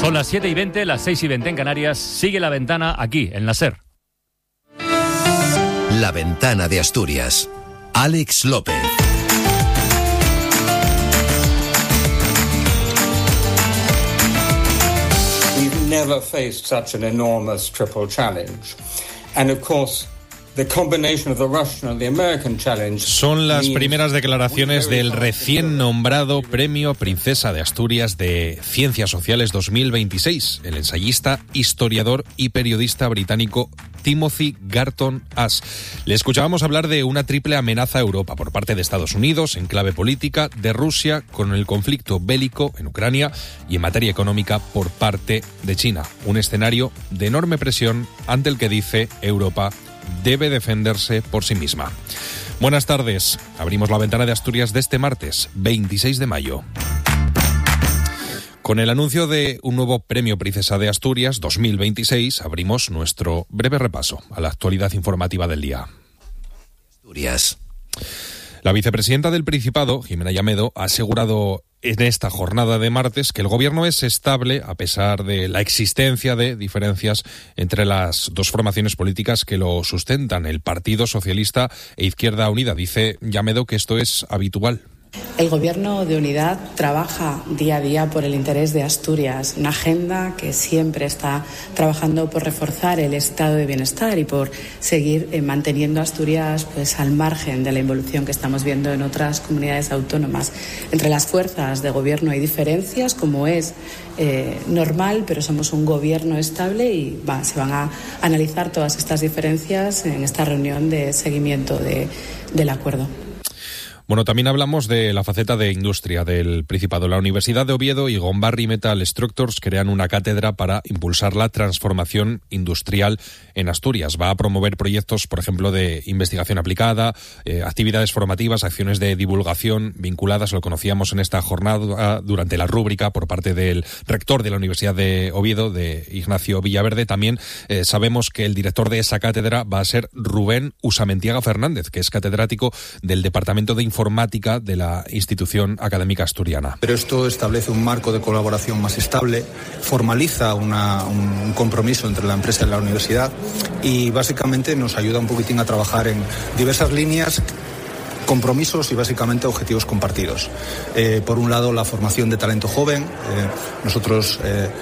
Son las 7:20, las 6:20 en Canarias. Sigue La Ventana aquí, en la SER. La Ventana de Asturias. Alex López. We've never faced such an enormous triple challenge. And of course, the combination of the Russian and the American challenge. Son las primeras declaraciones del recién nombrado Premio Princesa de Asturias de Ciencias Sociales 2026, el ensayista, historiador y periodista británico Timothy Garton Ash. Le escuchábamos hablar de una triple amenaza a Europa por parte de Estados Unidos en clave política, de Rusia con el conflicto bélico en Ucrania y en materia económica por parte de China. Un escenario de enorme presión ante el que dice Europa debe defenderse por sí misma. Buenas tardes. Abrimos la ventana de Asturias de este martes, 26 de mayo. Con el anuncio de un nuevo Premio Princesa de Asturias 2026, abrimos nuestro breve repaso a la actualidad informativa del día. Asturias. La vicepresidenta del Principado, Jimena Llamedo, ha asegurado en esta jornada de martes que el gobierno es estable a pesar de la existencia de diferencias entre las dos formaciones políticas que lo sustentan, el Partido Socialista e Izquierda Unida. Dice Llamedo que esto es habitual. El Gobierno de Unidad trabaja día a día por el interés de Asturias, una agenda que siempre está trabajando por reforzar el estado de bienestar y por seguir manteniendo a Asturias pues al margen de la involución que estamos viendo en otras comunidades autónomas. Entre las fuerzas de gobierno hay diferencias, como es normal, pero somos un gobierno estable y se van a analizar todas estas diferencias en esta reunión de seguimiento del acuerdo. Bueno, también hablamos de la faceta de industria del Principado. La Universidad de Oviedo y Gombarri Metal Structures crean una cátedra para impulsar la transformación industrial en Asturias. Va a promover proyectos, por ejemplo, de investigación aplicada, actividades formativas, acciones de divulgación vinculadas, lo conocíamos en esta jornada durante la rúbrica por parte del rector de la Universidad de Oviedo, de Ignacio Villaverde. También sabemos que el director de esa cátedra va a ser Rubén Usamentiaga Fernández, que es catedrático del Departamento de Informática de la institución académica asturiana. Pero esto establece un marco de colaboración más estable, formaliza un compromiso entre la empresa y la universidad y básicamente nos ayuda un poquitín a trabajar en diversas líneas, compromisos y básicamente objetivos compartidos. Por un lado, la formación de talento joven. Nosotros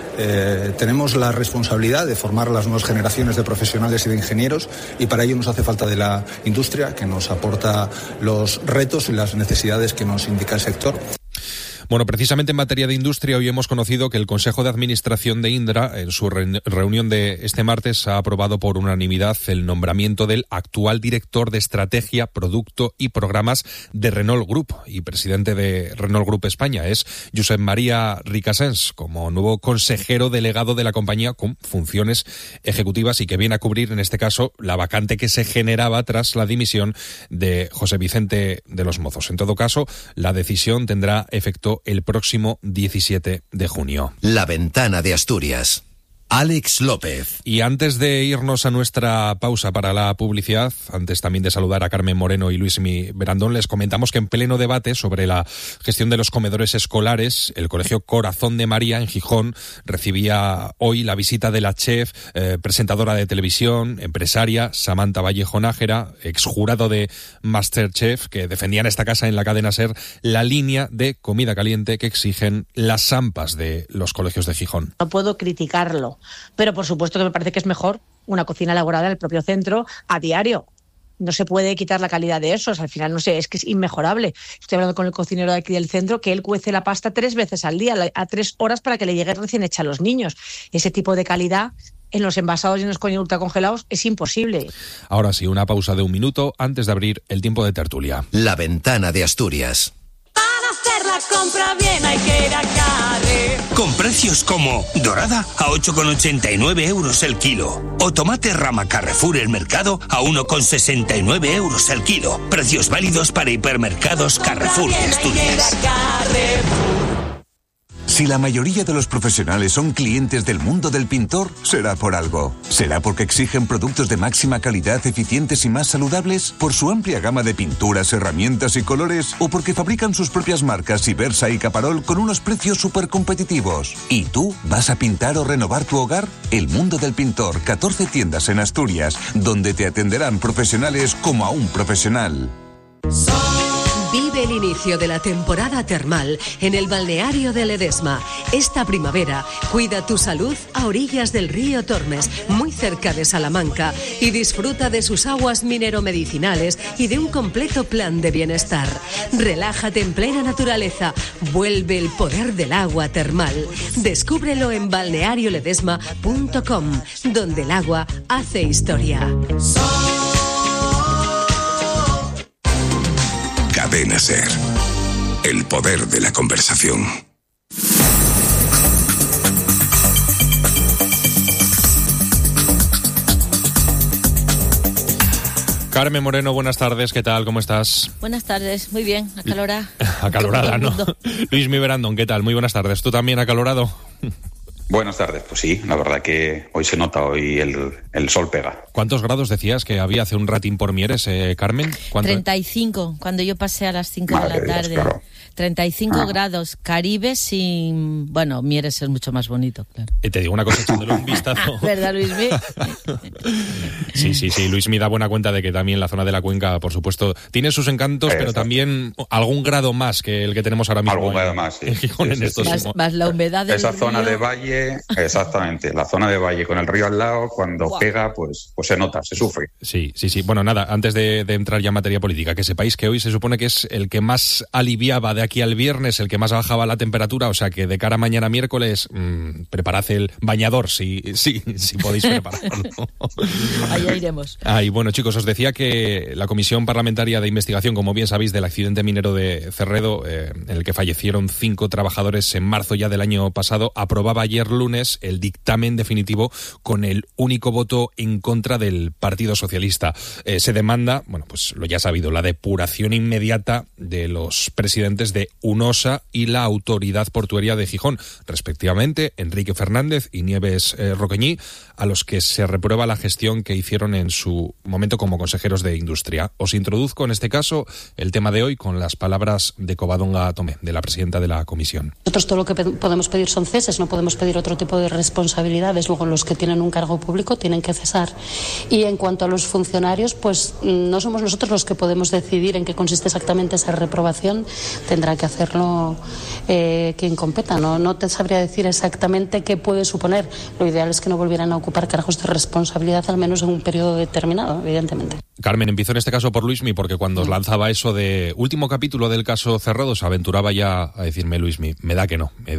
tenemos la responsabilidad de formar a las nuevas generaciones de profesionales y de ingenieros y para ello nos hace falta de la industria que nos aporta los retos y las necesidades que nos indica el sector. Bueno, precisamente en materia de industria, hoy hemos conocido que el Consejo de Administración de Indra, en su reunión de este martes, ha aprobado por unanimidad el nombramiento del actual director de Estrategia, Producto y Programas de Renault Group y presidente de Renault Group España. Es Josep María Ricasens, como nuevo consejero delegado de la compañía con funciones ejecutivas y que viene a cubrir, en este caso, la vacante que se generaba tras la dimisión de José Vicente de los Mozos. En todo caso, la decisión tendrá efecto el próximo 17 de junio. La Ventana de Asturias. Alex López. Y antes de irnos a nuestra pausa para la publicidad, antes también de saludar a Carmen Moreno y Luismi Berandón, les comentamos que en pleno debate sobre la gestión de los comedores escolares, el Colegio Corazón de María en Gijón recibía hoy la visita de la chef, presentadora de televisión, empresaria, Samantha Vallejo Nájera, exjurado de MasterChef, que defendía en esta casa, en la cadena SER, la línea de comida caliente que exigen las AMPAs de los colegios de Gijón. No puedo criticarlo, pero por supuesto que me parece que es mejor una cocina elaborada en el propio centro a diario. No se puede quitar la calidad de eso, al final no sé, es que es inmejorable. Estoy hablando con el cocinero de aquí del centro que él cuece la pasta 3 veces al día, a 3 horas para que le llegue recién hecha a los niños. Ese tipo de calidad en los envasados y en los ultracongelados es imposible. Ahora sí, una pausa de 1 minuto antes de abrir el tiempo de tertulia. La Ventana de Asturias. Hacer la compra bien hay que ir a Carre. Con precios como dorada a 8,89 euros el kilo o tomate rama Carrefour el mercado a 1,69 euros el kilo. Precios válidos para hipermercados Carrefour de Asturias. Si la mayoría de los profesionales son clientes del mundo del pintor, será por algo. ¿Será porque exigen productos de máxima calidad, eficientes y más saludables? ¿Por su amplia gama de pinturas, herramientas y colores? ¿O porque fabrican sus propias marcas Ibersa y Caparol con unos precios súper competitivos? ¿Y tú vas a pintar o renovar tu hogar? El mundo del pintor, 14 tiendas en Asturias, donde te atenderán profesionales como a un profesional. Vive el inicio de la temporada termal en el balneario de Ledesma. Esta primavera, cuida tu salud a orillas del río Tormes, muy cerca de Salamanca, y disfruta de sus aguas mineromedicinales y de un completo plan de bienestar. Relájate en plena naturaleza. Vuelve el poder del agua termal. Descúbrelo en balnearioledesma.com, donde el agua hace historia. Cadena SER. El poder de la conversación. Carmen Moreno, buenas tardes, ¿qué tal? ¿Cómo estás? Buenas tardes, muy bien, acalorada. Acalorada, ¿no? Luismi Berandón, ¿qué tal? Muy buenas tardes. ¿Tú también acalorado? Buenas tardes, pues sí, la verdad que hoy se nota, hoy el sol pega. ¿Cuántos grados decías que había hace un ratín por Mieres, Carmen? 35, cuando yo pasé a las 5 de la tarde. Dios, claro. 35 grados, Caribe sin... Bueno, Mieres es mucho más bonito, claro. Te digo una cosa, echándole un vistazo. ¿Verdad, Luismi? Sí, Luismi da buena cuenta de que también la zona de la cuenca, por supuesto, tiene sus encantos, pero también algún grado más que el que tenemos ahora mismo. Algún grado más, sí. Más la humedad del Esa zona río. de valle, exactamente, la zona de valle con el río al lado, cuando pega, pues se nota, se sufre. Sí. Bueno, nada, antes de entrar ya en materia política, que sepáis que hoy se supone que es el que más aliviaba de aquí al viernes, el que más bajaba la temperatura, o sea que de cara a mañana miércoles, preparad el bañador, si podéis prepararlo. Allá iremos. Bueno, chicos, os decía que la Comisión Parlamentaria de Investigación, como bien sabéis, del accidente minero de Cerredo, en el que fallecieron 5 trabajadores en marzo ya del año pasado, aprobaba ayer lunes el dictamen definitivo con el único voto en contra del Partido Socialista. Se demanda, bueno, pues lo ya sabido, la depuración inmediata de los presidentes de UNOSA y la Autoridad Portuaria de Gijón, respectivamente Enrique Fernández y Nieves Roqueñí, a los que se reprueba la gestión que hicieron en su momento como consejeros de Industria. Os introduzco en este caso el tema de hoy con las palabras de Covadonga Tomé, de la presidenta de la comisión. Nosotros todo lo que podemos pedir son ceses, no podemos pedir otro tipo de responsabilidades. Luego los que tienen un cargo público tienen que cesar. Y en cuanto a los funcionarios, pues no somos nosotros los que podemos decidir en qué consiste exactamente esa reprobación. Tendrá que hacerlo quien competa. No te sabría decir exactamente qué puede suponer. Lo ideal es que no volvieran a ocupar cargos de responsabilidad, al menos en un periodo determinado, evidentemente. Carmen, empiezo en este caso por Luismi, porque cuando os lanzaba eso de último capítulo del caso Cerredo, se aventuraba ya a decirme Luismi, me da que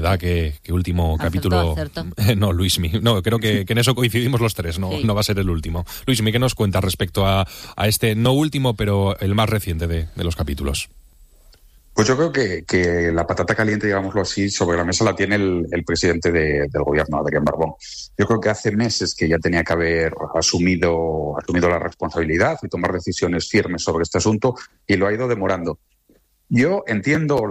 último capítulo... No, Luismi, no, creo que en eso coincidimos los tres, no va a ser el último. Luismi, ¿qué nos cuentas respecto a este no último, pero el más reciente de los capítulos? Pues yo creo que la patata caliente, digámoslo así, sobre la mesa la tiene el presidente del gobierno, Adrián Barbón. Yo creo que hace meses que ya tenía que haber asumido la responsabilidad y tomar decisiones firmes sobre este asunto, y lo ha ido demorando. Yo entiendo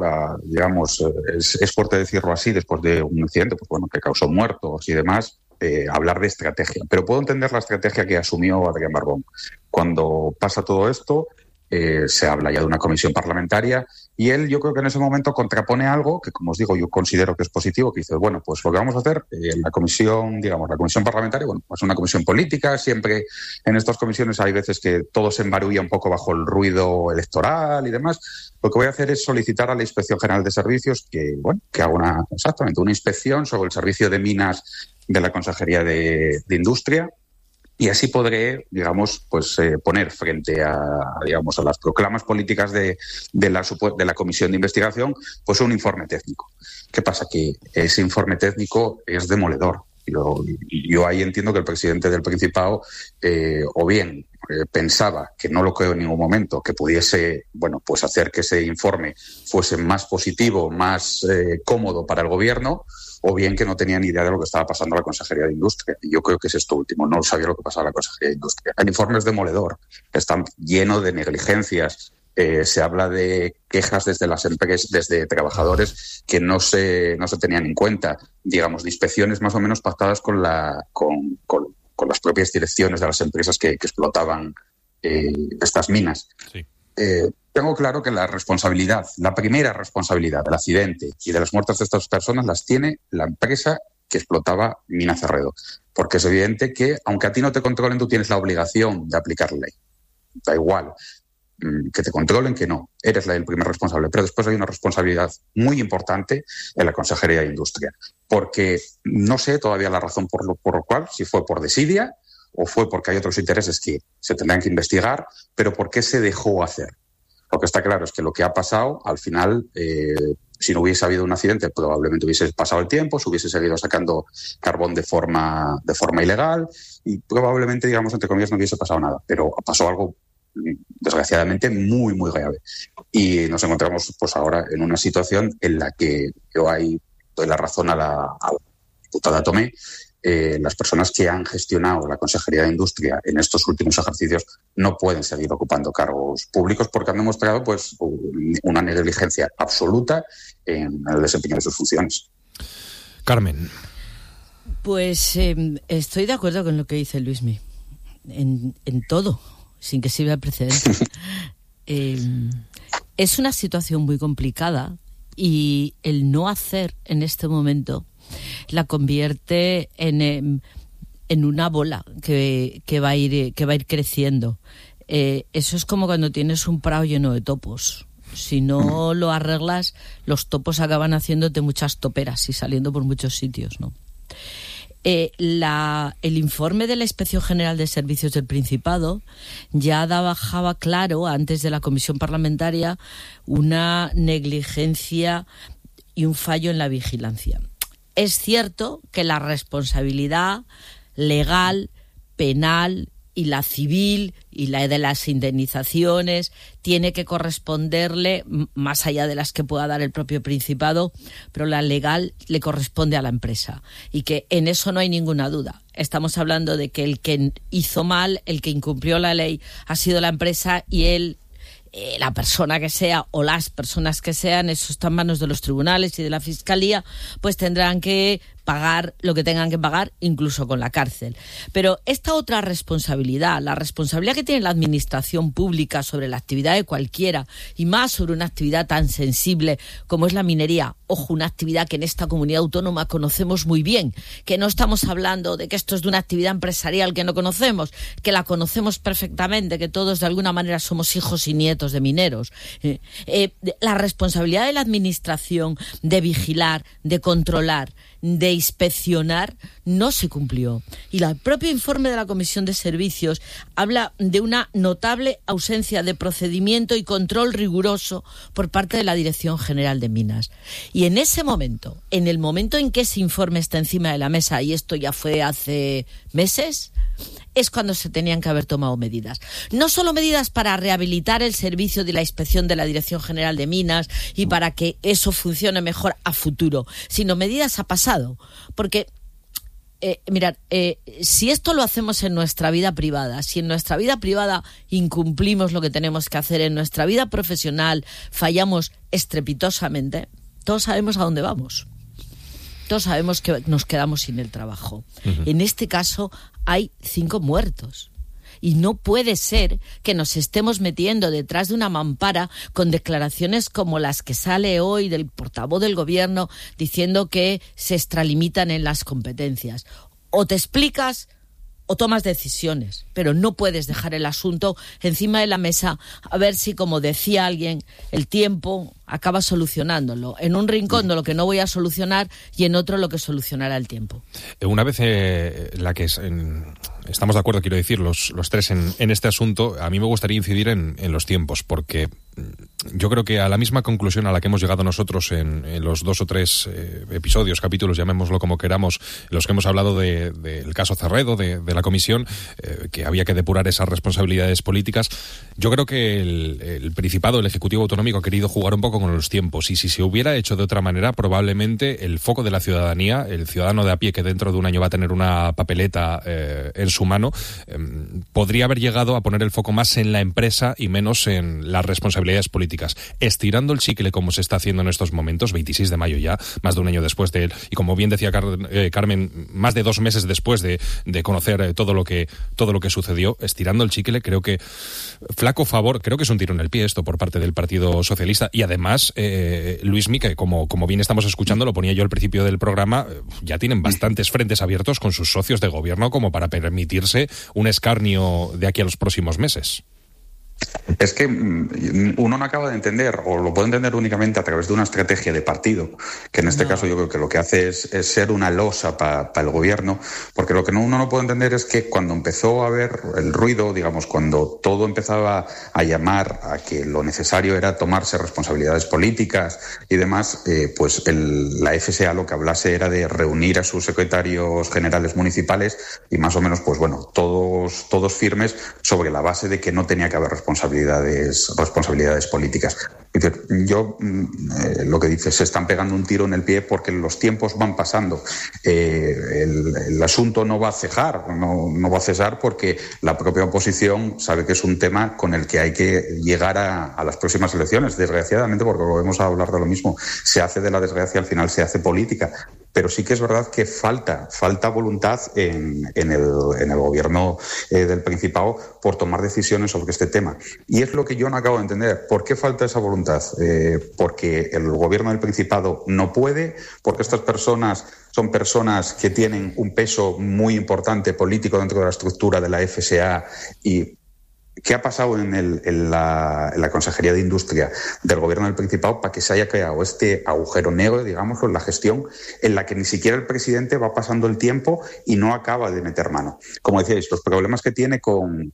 es fuerte decirlo así, después de un incidente, pues bueno, que causó muertos y demás, hablar de estrategia. Pero puedo entender la estrategia que asumió Adrián Barbón. Cuando pasa todo esto, se habla ya de una comisión parlamentaria, y él, yo creo que en ese momento contrapone algo que, como os digo, yo considero que es positivo, que dice, bueno, pues lo que vamos a hacer, la comisión parlamentaria, bueno, pues una comisión política. Siempre en estas comisiones hay veces que todo se embarulla un poco bajo el ruido electoral y demás. Lo que voy a hacer es solicitar a la Inspección General de Servicios que haga una inspección sobre el servicio de minas de la Consejería de Industria. Y así podré, poner frente a las proclamas políticas de la comisión de investigación, pues un informe técnico. ¿Qué pasa? Que ese informe técnico es demoledor. Yo ahí entiendo que el presidente del Principado o bien pensaba, que no lo creo en ningún momento, que pudiese hacer que ese informe fuese más positivo, más cómodo para el gobierno, o bien que no tenía ni idea de lo que estaba pasando en la Consejería de Industria. Y yo creo que es esto último, no sabía lo que pasaba en la Consejería de Industria. El informe es demoledor, está lleno de negligencias se habla de quejas desde las empresas, desde trabajadores que no se tenían en cuenta, digamos, de inspecciones más o menos pactadas con las propias direcciones de las empresas que explotaban estas minas. Sí. Tengo claro que la primera responsabilidad del accidente y de las muertes de estas personas las tiene la empresa que explotaba Mina Cerredo. Porque es evidente que, aunque a ti no te controlen, tú tienes la obligación de aplicar la ley. Da igual que te controlen que no. Eres el primer responsable. Pero después hay una responsabilidad muy importante en la Consejería de Industria. Porque no sé todavía la razón por lo cual, si fue por desidia o fue porque hay otros intereses que se tendrán que investigar, pero ¿por qué se dejó hacer? Lo que está claro es que lo que ha pasado, al final, si no hubiese habido un accidente, probablemente hubiese pasado el tiempo, se hubiese seguido sacando carbón de forma ilegal y probablemente, digamos, entre comillas, no hubiese pasado nada. Pero pasó algo, desgraciadamente, muy, muy grave. Y nos encontramos, pues ahora, en una situación en la que yo doy la razón a la diputada Tomé. Las personas que han gestionado la Consejería de Industria en estos últimos ejercicios no pueden seguir ocupando cargos públicos porque han demostrado pues una negligencia absoluta en el desempeño de sus funciones. Carmen. Pues estoy de acuerdo con lo que dice Luismi, en todo, sin que sirva de precedente. Es una situación muy complicada y el no hacer en este momento la convierte en una bola que va a ir creciendo. Eso es como cuando tienes un prado lleno de topos. Si no lo arreglas, los topos acaban haciéndote muchas toperas y saliendo por muchos sitios, ¿no? El informe de la Inspección General de Servicios del Principado ya dejaba claro, antes de la comisión parlamentaria, una negligencia y un fallo en la vigilancia. Es cierto que la responsabilidad legal, penal y la civil y la de las indemnizaciones tiene que corresponderle, más allá de las que pueda dar el propio Principado, pero la legal le corresponde a la empresa y que en eso no hay ninguna duda. Estamos hablando de que el que hizo mal, el que incumplió la ley ha sido la empresa y él, la persona que sea o las personas que sean, eso está en manos de los tribunales y de la Fiscalía, pues tendrán que pagar lo que tengan que pagar, incluso con la cárcel. Pero esta otra responsabilidad, la responsabilidad que tiene la administración pública sobre la actividad de cualquiera, y más sobre una actividad tan sensible como es la minería, ojo, una actividad que en esta comunidad autónoma conocemos muy bien, que no estamos hablando de que esto es de una actividad empresarial que no conocemos, que la conocemos perfectamente, que todos de alguna manera somos hijos y nietos de mineros. La responsabilidad de la administración de vigilar, de controlar, de inspeccionar, no se cumplió. Y el propio informe de la Comisión de Servicios habla de una notable ausencia de procedimiento y control riguroso por parte de la Dirección General de Minas. Y en ese momento, en el momento en que ese informe está encima de la mesa, y esto ya fue hace meses, es cuando se tenían que haber tomado medidas. No solo medidas para rehabilitar el servicio de la inspección de la Dirección General de Minas y para que eso funcione mejor a futuro, sino medidas a pasado. Porque, mirad, si esto lo hacemos en nuestra vida privada, si en nuestra vida privada incumplimos lo que tenemos que hacer, en nuestra vida profesional fallamos estrepitosamente, todos sabemos a dónde vamos. Todos sabemos que nos quedamos sin el trabajo. Uh-huh. En este caso hay 5 muertos. Y no puede ser que nos estemos metiendo detrás de una mampara con declaraciones como las que sale hoy del portavoz del gobierno diciendo que se extralimitan en las competencias. O te explicas o tomas decisiones, pero no puedes dejar el asunto encima de la mesa a ver si, como decía alguien, el tiempo acaba solucionándolo. En un rincón de lo que no voy a solucionar y en otro lo que solucionará el tiempo. Una vez la que estamos de acuerdo, quiero decir, los tres en este asunto, a mí me gustaría incidir en los tiempos, porque yo creo que a la misma conclusión a la que hemos llegado nosotros en los 2 o 3 episodios, capítulos, llamémoslo como queramos, en los que hemos hablado del caso Cerredo, de la comisión, que había que depurar esas responsabilidades políticas. Yo creo que el Principado, el Ejecutivo Autonómico, ha querido jugar un poco con los tiempos, y si se hubiera hecho de otra manera, probablemente el foco de la ciudadanía, el ciudadano de a pie que dentro de un año va a tener una papeleta en su mano, podría haber llegado a poner el foco más en la empresa y menos en las responsabilidades políticas, estirando el chicle como se está haciendo en estos momentos, 26 de mayo ya, más de un año después de él, y como bien decía Carmen, más de 2 meses después de conocer todo lo que sucedió, estirando el chicle. Creo que flaco favor, creo que es un tiro en el pie esto por parte del Partido Socialista, y además Luismi, que como bien estamos escuchando, lo ponía yo al principio del programa, ya tienen bastantes frentes abiertos con sus socios de gobierno como para permitirse un escarnio de aquí a los próximos meses. Es que uno no acaba de entender, o lo puede entender únicamente a través de una estrategia de partido, que en este caso yo creo que lo que hace es ser una losa para el gobierno, porque lo que uno no puede entender es que cuando empezó a haber el ruido, digamos, cuando todo empezaba a llamar a que lo necesario era tomarse responsabilidades políticas y demás, pues la FSA lo que hablase era de reunir a sus secretarios generales municipales y más o menos, pues bueno, todos firmes sobre la base de que no tenía que haber responsabilidades políticas. Yo lo que dice, se están pegando un tiro en el pie porque los tiempos van pasando. El asunto no va a cejar, no va a cesar, porque la propia oposición sabe que es un tema con el que hay que llegar a las próximas elecciones, desgraciadamente, porque volvemos a hablar de lo mismo. Se hace de la desgracia, al final se hace política. Pero sí que es verdad que falta voluntad en el gobierno del Principado por tomar decisiones sobre este tema. Y es lo que yo no acabo de entender. ¿Por qué falta esa voluntad? Porque el gobierno del Principado no puede, porque estas personas son personas que tienen un peso muy importante político dentro de la estructura de la FSA. Y ¿qué ha pasado en la Consejería de Industria del Gobierno del Principado para que se haya creado este agujero negro, digámoslo, en la gestión, en la que ni siquiera el presidente va pasando el tiempo y no acaba de meter mano? Como decíais, los problemas que tiene con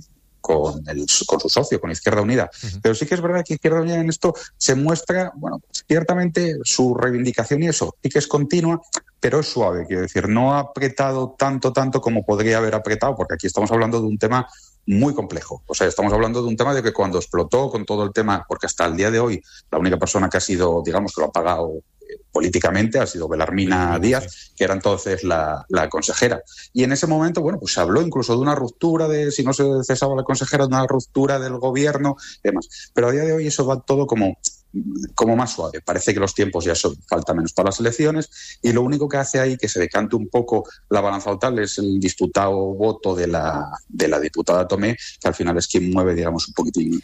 su socio, con Izquierda Unida. Uh-huh. Pero sí que es verdad que Izquierda Unida en esto se muestra, bueno, ciertamente su reivindicación y eso sí que es continua, pero es suave, quiero decir, no ha apretado tanto como podría haber apretado, porque aquí estamos hablando de un tema muy complejo. O sea, estamos hablando de un tema de que cuando explotó con todo el tema, porque hasta el día de hoy la única persona que ha sido, digamos, que lo ha pagado políticamente ha sido Belarmina Díaz, que era entonces la consejera. Y en ese momento, bueno, pues se habló incluso de una ruptura si no se cesaba la consejera, de una ruptura del gobierno y demás. Pero a día de hoy eso va todo como más suave. Parece que los tiempos ya falta menos para las elecciones, y lo único que hace ahí que se decante un poco la balanza total es el disputado voto de la diputada Tomé, que al final es quien mueve, digamos, un poquitín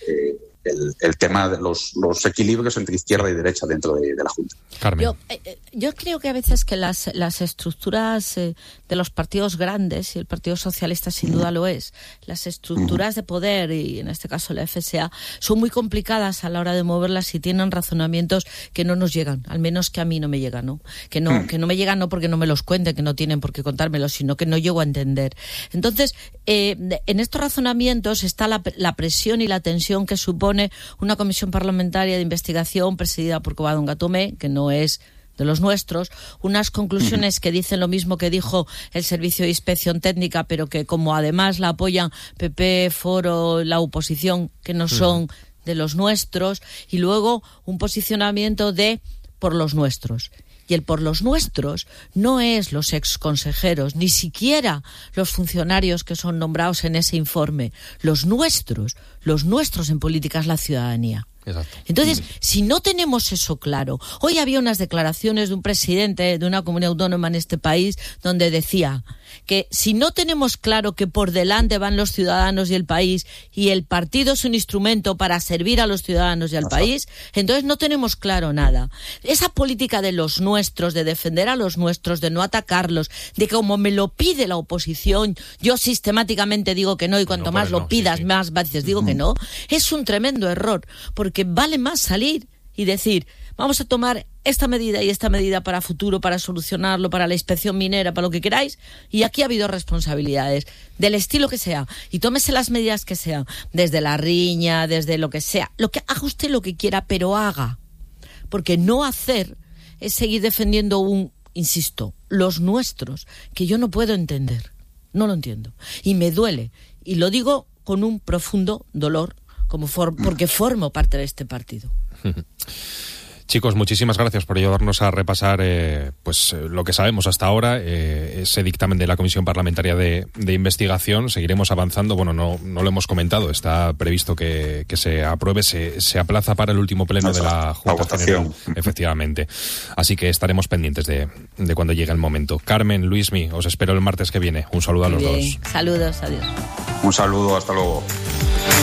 el tema de los equilibrios entre izquierda y derecha dentro de la Junta. Carmen. Yo creo que a veces que las estructuras de los partidos grandes, y el Partido Socialista sin duda lo es, las estructuras de poder, y en este caso la FSA, son muy complicadas a la hora de moverlas y tienen razonamientos que no nos llegan, al menos que a mí no me llegan, ¿no? Que no me llegan no porque no me los cuenten, que no tienen por qué contármelos, sino que no llego a entender. Entonces, en estos razonamientos está la presión y la tensión que supone una comisión parlamentaria de investigación presidida por Covadonga Tomé, que no es de los nuestros, unas conclusiones que dicen lo mismo que dijo el Servicio de Inspección Técnica, pero que como además la apoyan PP, Foro, la oposición, que no son de los nuestros, y luego un posicionamiento de por los nuestros. Y el por los nuestros no es los exconsejeros, ni siquiera los funcionarios que son nombrados en ese informe. Los nuestros en política es la ciudadanía. Exacto. Entonces, si no tenemos eso claro, hoy había unas declaraciones de un presidente de una comunidad autónoma en este país donde decía que si no tenemos claro que por delante van los ciudadanos y el país, y el partido es un instrumento para servir a los ciudadanos y al país, entonces no tenemos claro nada. Esa política de los nuestros, de defender a los nuestros, de no atacarlos, de que como me lo pide la oposición, yo sistemáticamente digo que no, y cuanto más lo pidas, más veces digo que no, es un tremendo error, porque vale más salir y decir, vamos a tomar esta medida y esta medida para futuro, para solucionarlo, para la inspección minera, para lo que queráis, y aquí ha habido responsabilidades, del estilo que sea, y tómese las medidas que sean, desde la riña, desde lo que sea, lo que haga usted lo que quiera, pero haga, porque no hacer es seguir defendiendo insisto, los nuestros, que yo no puedo entender, no lo entiendo, y me duele, y lo digo con un profundo dolor, porque formo parte de este partido. Chicos, muchísimas gracias por ayudarnos a repasar lo que sabemos hasta ahora, ese dictamen de la Comisión Parlamentaria de Investigación. Seguiremos avanzando. Bueno, no lo hemos comentado, está previsto que se apruebe, se aplaza para el último pleno de la Junta General, efectivamente. Así que estaremos pendientes de cuando llegue el momento. Carmen, Luismi, os espero el martes que viene. Un saludo a los dos. Saludos, adiós. Un saludo, hasta luego.